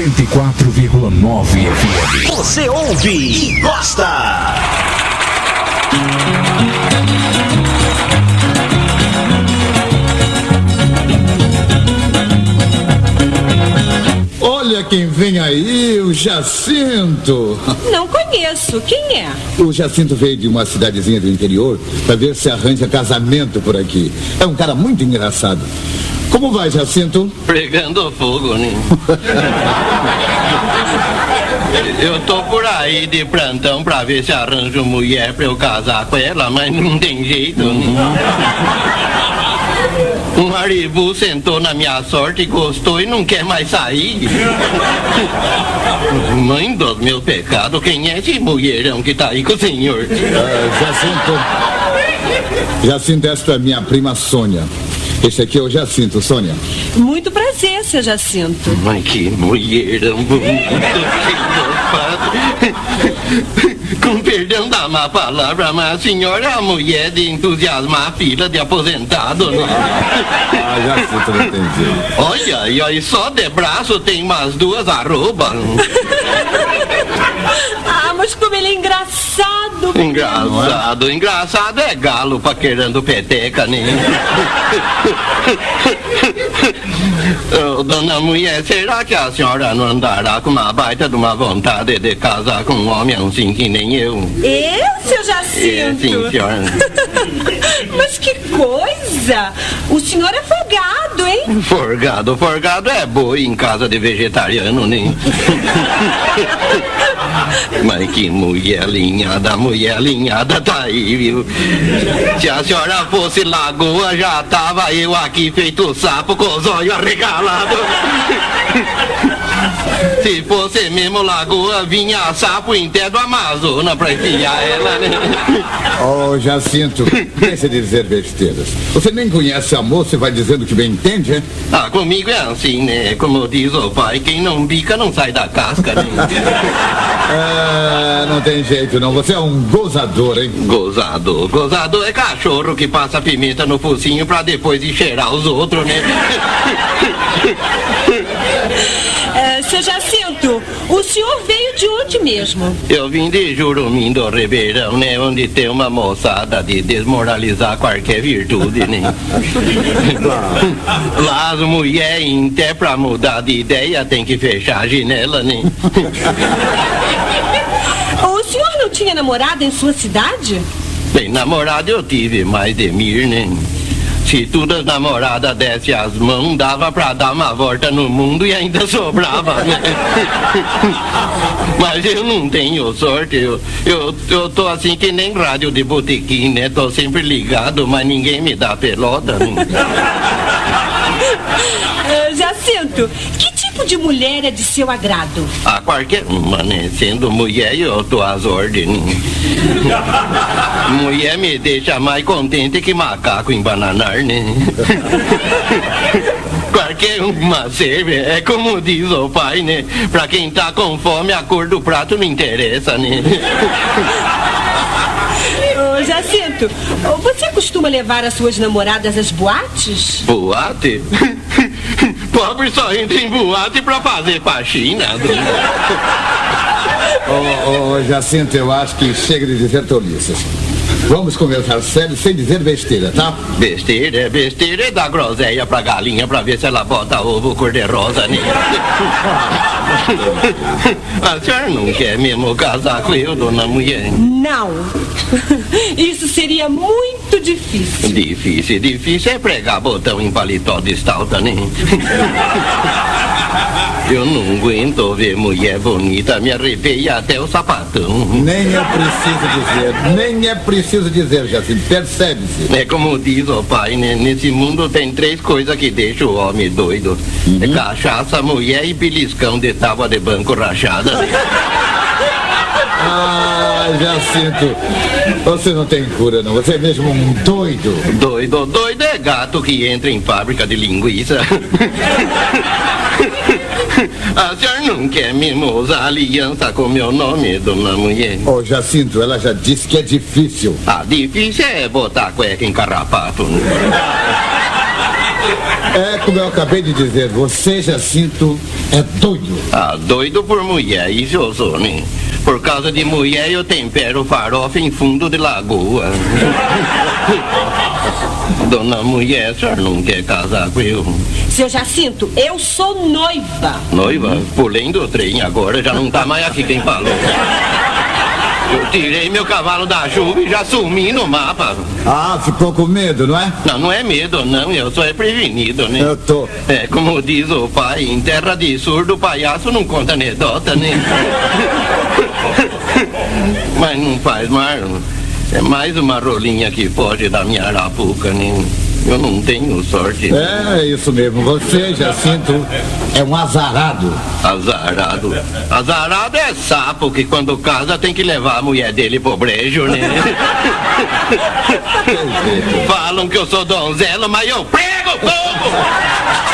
104,9 FM. Você ouve e gosta. Olha quem vem aí, o Jacinto. Não conheço, quem é? O Jacinto veio de uma cidadezinha do interior para ver se arranja casamento por aqui. É um cara muito engraçado. Como vai, Jacinto? Pregando fogo, né? Eu tô por aí de plantão pra ver se arranjo mulher pra eu casar com ela, mas não tem jeito, né? Um maribu sentou na minha sorte, gostou e não quer mais sair. Mãe dos meus pecados, quem é esse mulherão que tá aí com o senhor? Jacinto, esta é minha prima Sônia. Esse aqui é o Jacinto, Sônia. Muito prazer, seu Jacinto. Mas que mulherão bonito. Com perdão da má palavra, mas a senhora é a mulher de entusiasmar a fila de aposentado, não é? Jacinto, não entendi. Olha, e aí só de braço tem umas duas arrobas. Mas como ele é engraçado. Engraçado é galo paquerando peteca, né? Dona mulher, será que a senhora não andará com uma baita de uma vontade de casar com um homem assim que nem eu? Eu, seu Jacinto? Sim, senhora. Mas que coisa! O senhor é folgado, hein? Forgado é boi em casa de vegetariano, né? Mas que mulher alinhada tá aí, viu? Se a senhora fosse lagoa, já tava eu aqui feito sapo com os olhos arregalados. Se fosse mesmo lagoa, vinha sapo em té do Amazonas pra enfiar ela, né? Jacinto, deixa de dizer besteiras. Você nem conhece a moça e vai dizendo que bem entende, hein? Comigo é assim, né? Como diz o pai, quem não bica não sai da casca, né? Não tem jeito não, você é um gozador, hein? Gozador é cachorro que passa pimenta no focinho pra depois ir cheirar os outros, né? Seu Jacinto, o senhor veio de onde mesmo? Eu vim de Jurumim do Ribeirão, né? Onde tem uma moçada de desmoralizar qualquer virtude, né? Lá as mulheres, até pra mudar de ideia, tem que fechar a janela, né? O senhor não tinha namorada em sua cidade? Bem, namorada eu tive, mais de mir, né? Se todas as namoradas dessem as mãos, dava pra dar uma volta no mundo e ainda sobrava, né? Mas eu não tenho sorte, eu tô assim que nem rádio de botequim, né? Tô sempre ligado, mas ninguém me dá pelota, né? Jacinto, que tipo de mulher é de seu agrado? Qualquer uma, né? Sendo mulher, eu tô às ordens. Mulher me deixa mais contente que macaco em bananar, né? Qualquer uma serve, é como diz o pai, né? Pra quem tá com fome, a cor do prato não interessa, né? Jacinto, você costuma levar as suas namoradas às boates? Boate? Pobre só entra em boate pra fazer faxina. Jacinto, eu acho que chega de dizer tolices. Vamos conversar sério sem dizer besteira, tá? Besteira é dar groselha pra galinha pra ver se ela bota ovo cor-de-rosa, né? A senhora não quer mesmo casar com eu, dona mulher? Não. Isso seria muito difícil. Difícil é pregar botão em paletó de estalta, né? Eu não aguento ver mulher bonita, me arrepia até o sapatão. Nem é preciso dizer, Jacinto, percebe-se. É como diz o pai, né? Nesse mundo tem 3 coisas que deixam o homem doido. É cachaça, mulher e beliscão de tábua de banco rachada. Jacinto, você não tem cura não, você é mesmo um doido. Doido é gato que entra em fábrica de linguiça. A senhora não quer mesmo usar aliança com meu nome, dona mulher? Jacinto, ela já disse que é difícil. Difícil é botar cueca em carrapato. É como eu acabei de dizer, você, Jacinto, é doido. Ah, doido por mulher, isso eu sou, né? Por causa de mulher eu tempero farofa em fundo de lagoa. Dona mulher, a senhora não quer casar com eu? Seu Jacinto, eu sou noiva. Noiva? Pulei do trem agora, já não tá mais aqui quem falou. Eu tirei meu cavalo da chuva e já sumi no mapa. Ah, ficou com medo, não é? Não, não é medo, não, eu só é prevenido, né? Eu tô. É, como diz o pai, em terra de surdo, o palhaço não conta anedota, né? Mas não faz mais. É mais uma rolinha que foge da minha arapuca, né? Eu não tenho sorte. É isso mesmo, você, Jacinto, é um azarado. Azarado. Azarado é sapo que quando casa tem que levar a mulher dele pro brejo, né? Falam que eu sou donzela, mas eu prego fogo!